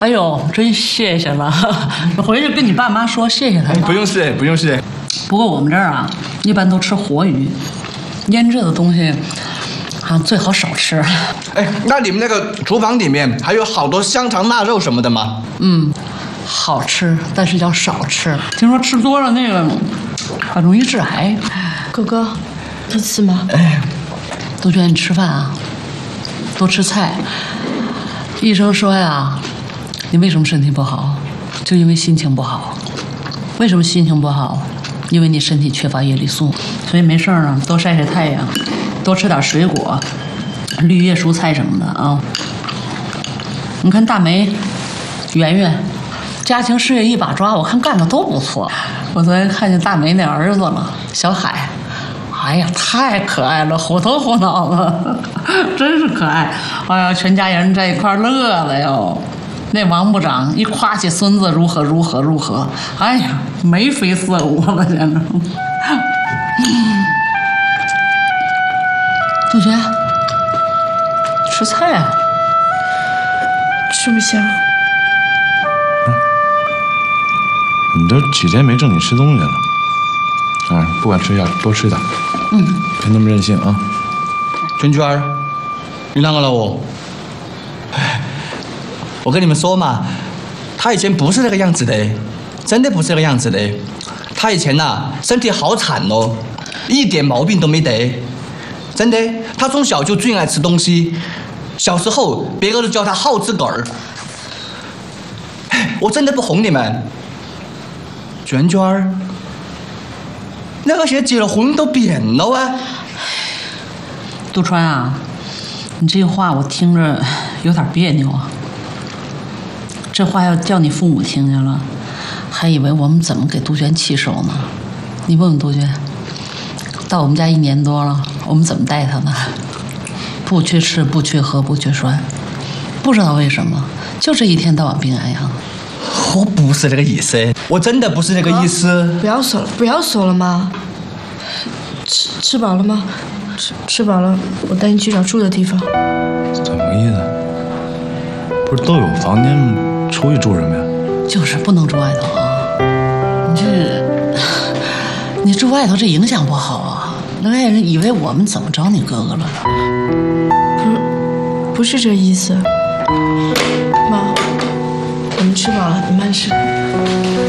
哎呦，真谢谢了！回去跟你爸妈说谢谢他。 不用谢，不用谢。 不过我们这儿啊，一般都吃活鱼，腌制的东西啊最好少吃。 哎，那你们那个厨房里面还有好多香肠、腊肉什么的吗？ 好吃，但是要少吃。听说吃多了那个很容易致癌。 哥哥，一次吗？ 杜鹃，你吃饭啊，多吃菜。医生说呀，你为什么身体不好？就因为心情不好。为什么心情不好？因为你身体缺乏叶绿素。所以没事呢，多晒晒太阳，多吃点水果、绿叶蔬菜什么的啊。你看大梅、圆圆，家庭事业一把抓，我看干的都不错。我昨天看见大梅那儿子了，小海。哎呀，太可爱了，虎头虎脑的，真是可爱！哎呀，全家人在一块乐了哟。那王部长一夸起孙子如何，哎呀，眉飞色舞了，简直。杜鹃，吃菜啊？ 吃不下。 你都几天没正经吃东西了，啊，不管吃要多吃点。别那么任性啊！ 娟娟儿，你啷个了我？我跟你们说嘛，他以前不是那个样子的，真的不是那个样子的。他以前呐，身体好惨哦，一点毛病都没得，真的。他从小就最爱吃东西，小时候别个都叫他好吃狗儿。我真的不哄你们，娟娟儿。那个现在结了婚都变了啊！ 杜川啊，你这话我听着有点别扭啊。这话要叫你父母听见了，还以为我们怎么给杜鹃气受呢？你问问杜鹃，到我们家1年多了，我们怎么带她的？不缺吃，不缺喝，不缺穿，不知道为什么，就是一天到晚病殃殃。 我不是这个意思，我真的不是这个意思。 不要说了嘛。吃饱了吗？吃饱了，我带你去找住的地方。 怎么个意思？不是都有房间吗？出去住什么呀？ 就是不能住外头啊！你住外头这影响不好啊，那外人以为我们怎么着你哥哥了？ 不是这意思。妈，我们吃饱了，你慢吃。